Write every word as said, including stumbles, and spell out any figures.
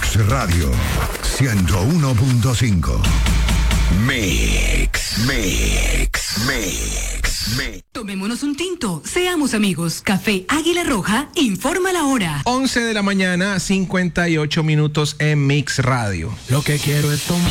Mix Radio ciento uno punto cinco. Mix, Mix, Mix, Mix. Tomémonos un tinto, seamos amigos. Café Águila Roja informa la hora. once de la mañana, cincuenta y ocho minutos en Mix Radio. Lo que quiero es tomar.